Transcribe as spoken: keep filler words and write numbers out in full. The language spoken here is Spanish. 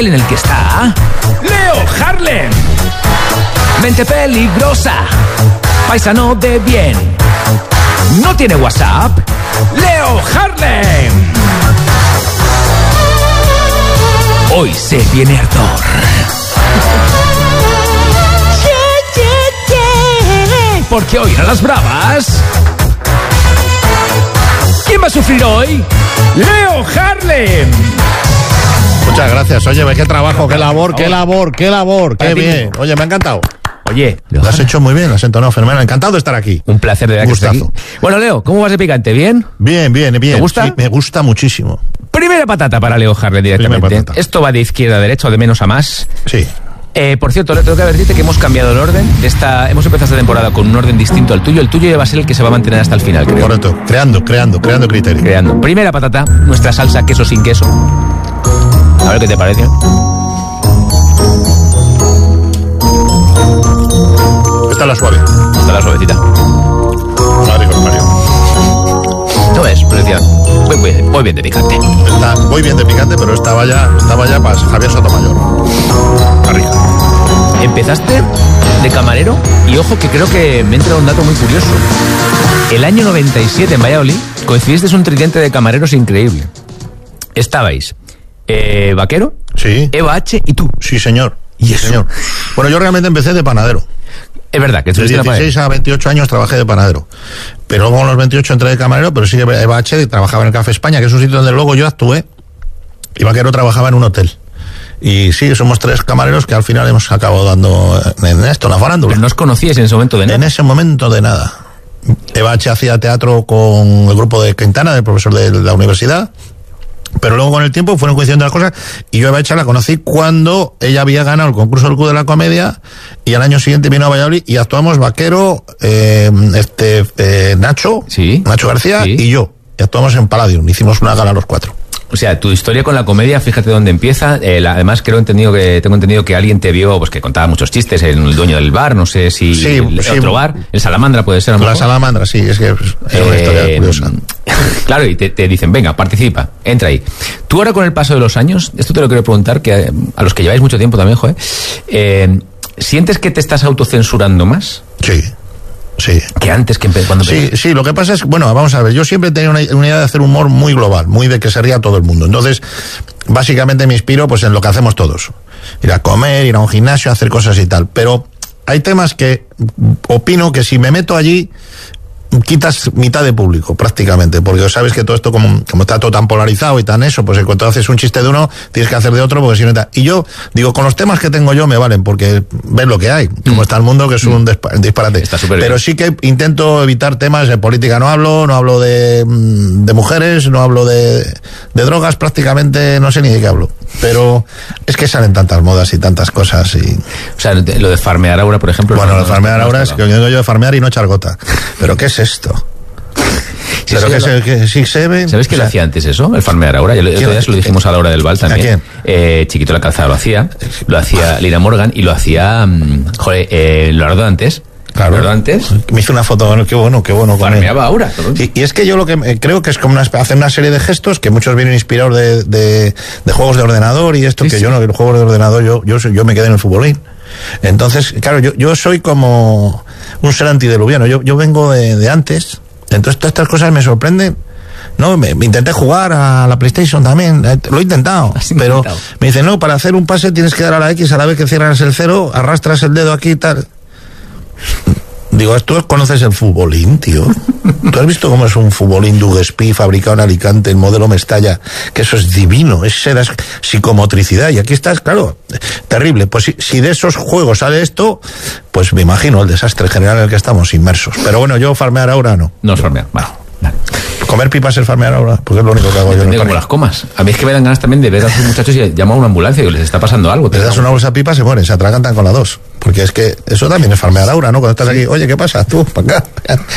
en el que está Leo Harlem. Mente peligrosa, paisano de bien. No tiene WhatsApp. Leo Harlem. Hoy se viene ardor. Porque hoy a las bravas. ¿Quién va a sufrir hoy? Leo Harlem. Muchas gracias. Oye, qué trabajo, qué labor, qué labor, qué labor, qué bien. Oye, me ha encantado. Oye, lo has hecho muy bien, lo has entonado fenomenal. Encantado de estar aquí. Un placer de ver que estés aquí. Bueno, Leo, ¿cómo vas de picante? ¿Bien? Bien, bien, bien. ¿Te gusta? Sí, me gusta muchísimo. Primera patata para Leo Harlem directamente. Esto va de izquierda a derecha o de menos a más. Sí. Eh, por cierto, le tengo que decirte que hemos cambiado el orden de esta. Hemos empezado esta temporada con un orden distinto al tuyo. El tuyo ya va a ser el que se va a mantener hasta el final, creo. Correcto, creando, creando, creando criterio. Creando. Primera patata, nuestra salsa queso sin queso. A ver qué te parece. Esta es la suave. Esta es la suavecita. Madre con Mario. No es, pero decía, voy, voy, voy bien de picante. Está, voy bien de picante, pero estaba ya, estaba ya para Javier Sotomayor. Arriba. Empezaste de camarero y ojo que creo que me entra un dato muy curioso. El año noventa y siete en Valladolid coincidiste un tridente de camareros increíble. Estabais eh, Vaquero, sí. Eva H y tú. Sí, señor. ¿Y sí, eso? Señor. Bueno, yo realmente empecé de panadero. Es verdad que de dieciséis a veintiocho años trabajé de panadero. Pero luego a los veintiocho entré de camarero, pero sí que Eva H trabajaba en el Café España, que es un sitio donde luego yo actué. Y Vaquero trabajaba en un hotel. Y sí, somos tres camareros que al final hemos acabado dando en esto, en la farándula. Pero no os conocíais en ese momento de nada. En ese momento de nada. Eva H hacía teatro con el grupo de Quintana, del profesor de la universidad. Pero luego con el tiempo fueron coincidiendo las cosas y yo a Eva H la conocí cuando ella había ganado el concurso del Club de la Comedia y al año siguiente vino a Valladolid y actuamos Vaquero, eh, este eh, Nacho, ¿Sí? Nacho García ¿Sí? y yo. Y actuamos en Palladium, hicimos una gala los cuatro. O sea, tu historia con la comedia, fíjate dónde empieza. Eh, la, además, creo entendido que tengo entendido que alguien te vio, pues que contaba muchos chistes, en el dueño del bar, no sé si sí, el, sí. otro bar, el Salamandra puede ser. ¿A lo La mejor? Salamandra, sí, es que es eh, una historia curiosa. Claro, y te, te dicen, venga, participa, entra ahí. Tú ahora con el paso de los años, esto te lo quiero preguntar, que a, a los que lleváis mucho tiempo también, joder, eh, ¿sientes que te estás autocensurando más? Sí. Sí. Que antes que empe- cuando Sí, empe- sí, lo que pasa es, bueno, vamos a ver, yo siempre he tenido una, una idea de hacer humor muy global, muy de que se ría todo el mundo. Entonces, básicamente me inspiro pues en lo que hacemos todos. Ir a comer, ir a un gimnasio, hacer cosas y tal. Pero hay temas que opino que si me meto allí, quitas mitad de público prácticamente, porque sabes que todo esto como, como está todo tan polarizado y tan eso, pues en cuanto haces un chiste de uno tienes que hacer de otro, porque si no está. Y yo digo, con los temas que tengo yo me valen, porque ves lo que hay, como mm. está el mundo, que es un disparate. Está pero sí que intento evitar temas de política, no hablo, no hablo de, de mujeres, no hablo de, de drogas, prácticamente no sé ni de qué hablo, pero es que salen tantas modas y tantas cosas y... O sea, lo de farmear ahora, por ejemplo... Bueno, no, lo de farmear no, ahora no, es no. que digo yo de farmear y no echar gota. ¿Pero qué es esto? Sí, pero sí, que, lo... se, que sí se ve. ¿Sabes que o sea, lo hacía antes eso? El farmear ahora. El otro día se lo dijimos a la hora del Val también. ¿A quién? Eh, Chiquito la Calzada lo hacía. Lo hacía Lina Morgan y lo hacía. Mmm, joder, eh, Leonardo Dantes. Claro. Leonardo Dantes. Me hizo una foto, qué bueno, qué bueno. Farmeaba ahora. Y, y es que yo lo que creo que es como una, hacer una serie de gestos que muchos vienen inspirados de, de, de juegos de ordenador y esto, sí, que sí. yo no, el juego de ordenador, yo, yo, yo me quedé en el futbolín. Entonces, claro, yo, yo soy como un ser antidiluviano. Yo, yo vengo de, de antes. Entonces todas estas cosas me sorprenden. No, me, me intenté jugar a la PlayStation también, lo he intentado, pero intentado. Me dicen, no, para hacer un pase tienes que dar a la X a la vez que cierras el cero, arrastras el dedo aquí y tal. Digo, ¿tú conoces el futbolín, tío? ¿Tú has visto cómo es un futbolín Duguespí fabricado en Alicante, en modelo Mestalla? Que eso es divino, es ser psicomotricidad. Y aquí estás, claro, terrible. Pues si, si de esos juegos sale esto, pues me imagino el desastre general en el que estamos inmersos. Pero bueno, yo farmear ahora no. No es farmear, vale. vale. Comer pipas es farmear ahora, porque es lo único que hago yo. No como las comas. A mí es que me dan ganas también de ver a esos muchachos y llamar a una ambulancia y les está pasando algo. Le das una bolsa de pipas, se mueren, se atragantan con la dos. Porque es que eso también es farmear ahora, ¿no? Cuando estás aquí, oye, ¿qué pasa? Tú, para acá.